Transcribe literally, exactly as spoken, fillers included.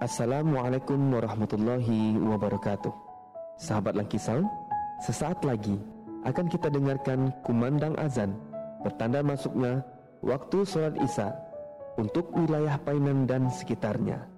Assalamualaikum warahmatullahi wabarakatuh. Sahabat Lucky Sound, sesaat lagi akan kita dengarkan kumandang azan bertanda masuknya waktu sholat Isya untuk wilayah Painan dan sekitarnya.